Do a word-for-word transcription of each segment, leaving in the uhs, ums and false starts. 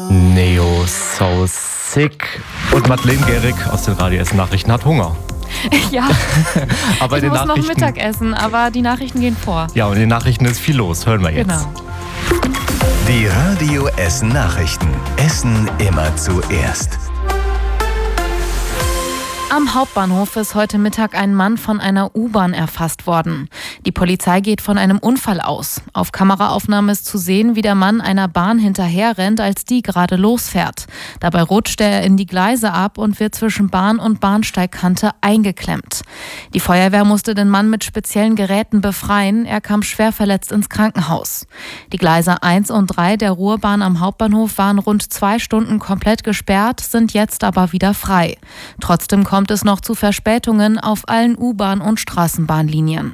Neo So Sick. Und Madeleine Gehrig aus den Radio Essen Nachrichten hat Hunger. Ja, aber ich in den muss noch Nachrichten, Mittag essen, aber die Nachrichten gehen vor. Ja, und in den Nachrichten ist viel los. Hören wir jetzt. Genau. Die Radio Essen Nachrichten. Essen immer zuerst. Am Hauptbahnhof ist heute Mittag ein Mann von einer U-Bahn erfasst worden. Die Polizei geht von einem Unfall aus. Auf Kameraaufnahme ist zu sehen, wie der Mann einer Bahn hinterherrennt, als die gerade losfährt. Dabei rutscht er in die Gleise ab und wird zwischen Bahn und Bahnsteigkante eingeklemmt. Die Feuerwehr musste den Mann mit speziellen Geräten befreien. Er kam schwer verletzt ins Krankenhaus. Die Gleise eins und drei der Ruhrbahn am Hauptbahnhof waren rund zwei Stunden komplett gesperrt, sind jetzt aber wieder frei. Trotzdem kommt kommt es noch zu Verspätungen auf allen U-Bahn- und Straßenbahnlinien.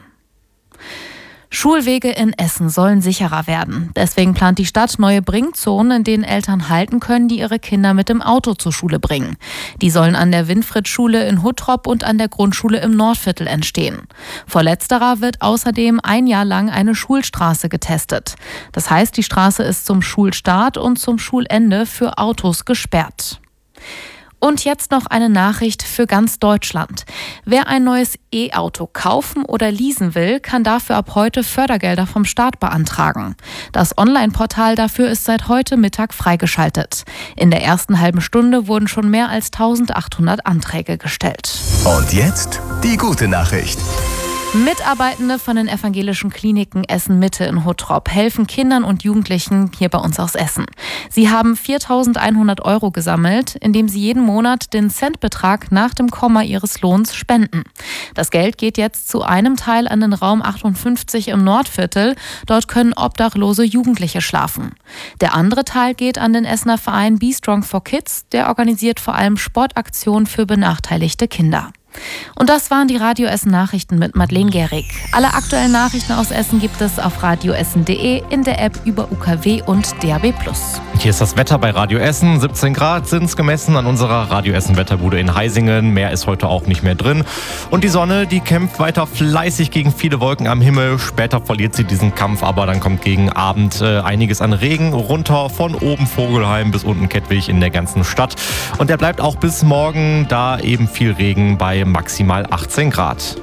Schulwege in Essen sollen sicherer werden. Deswegen plant die Stadt neue Bringzonen, in denen Eltern halten können, die ihre Kinder mit dem Auto zur Schule bringen. Die sollen an der Winfried-Schule in Huttrop und an der Grundschule im Nordviertel entstehen. Vor letzterer wird außerdem ein Jahr lang eine Schulstraße getestet. Das heißt, die Straße ist zum Schulstart und zum Schulende für Autos gesperrt. Und jetzt noch eine Nachricht für ganz Deutschland. Wer ein neues E-Auto kaufen oder leasen will, kann dafür ab heute Fördergelder vom Staat beantragen. Das Online-Portal dafür ist seit heute Mittag freigeschaltet. In der ersten halben Stunde wurden schon mehr als eintausendachthundert Anträge gestellt. Und jetzt die gute Nachricht. Mitarbeitende von den evangelischen Kliniken Essen-Mitte in Huttrop helfen Kindern und Jugendlichen hier bei uns aus Essen. Sie haben viertausendeinhundert Euro gesammelt, indem sie jeden Monat den Centbetrag nach dem Komma ihres Lohns spenden. Das Geld geht jetzt zu einem Teil an den Raum achtundfünfzig im Nordviertel. Dort können obdachlose Jugendliche schlafen. Der andere Teil geht an den Essener Verein Be Strong for Kids. Der organisiert vor allem Sportaktionen für benachteiligte Kinder. Und das waren die Radio Essen Nachrichten mit Madeleine Gehrig. Alle aktuellen Nachrichten aus Essen gibt es auf radioessen punkt de, in der App über U K W und D A B plus. Hier ist das Wetter bei Radio Essen. siebzehn Grad sind es gemessen an unserer Radio Essen Wetterbude in Heisingen. Mehr ist heute auch nicht mehr drin. Und die Sonne, die kämpft weiter fleißig gegen viele Wolken am Himmel. Später verliert sie diesen Kampf, aber dann kommt gegen Abend äh, einiges an Regen runter. Von oben Vogelheim bis unten Kettwig in der ganzen Stadt. Und der bleibt auch bis morgen, da eben viel Regen bei maximal achtzehn Grad.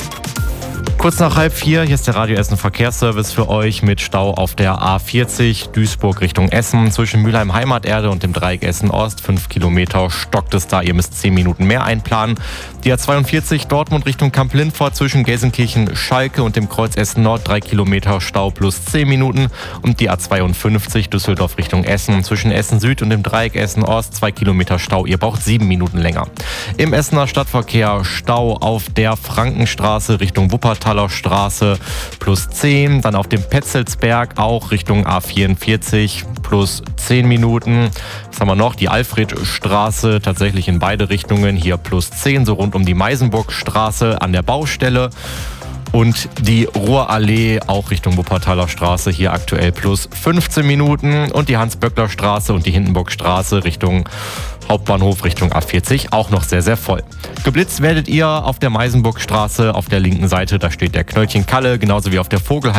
Kurz nach halb vier, hier ist der Radio Essen Verkehrsservice für euch mit Stau auf der A vierzig Duisburg Richtung Essen. Zwischen Mülheim Heimaterde und dem Dreieck Essen Ost. Fünf Kilometer stockt es da, ihr müsst zehn Minuten mehr einplanen. Die A zweiundvierzig Dortmund Richtung Kamp-Lindfort zwischen Gelsenkirchen Schalke und dem Kreuz Essen Nord. Drei Kilometer Stau plus zehn Minuten. Und die A zweiundfünfzig Düsseldorf Richtung Essen zwischen Essen Süd und dem Dreieck Essen Ost. Zwei Kilometer Stau, ihr braucht sieben Minuten länger. Im Essener Stadtverkehr Stau auf der Frankenstraße Richtung Wuppertaler Straße plus zehn, dann auf dem Petzelsberg auch Richtung A vierundvierzig plus zehn Minuten. Was haben wir noch? Die Alfredstraße tatsächlich in beide Richtungen, hier plus zehn, so rund um die Meisenburgstraße an der Baustelle. Und die Ruhrallee auch Richtung Wuppertaler Straße, hier aktuell plus fünfzehn Minuten. Und die Hans-Böckler-Straße und die Hindenburgstraße Richtung Hauptbahnhof, Richtung A vierzig, auch noch sehr, sehr voll. Geblitzt werdet ihr auf der Meisenburgstraße auf der linken Seite, da steht der Knöllchen Kalle, genauso wie auf der Vogelheim.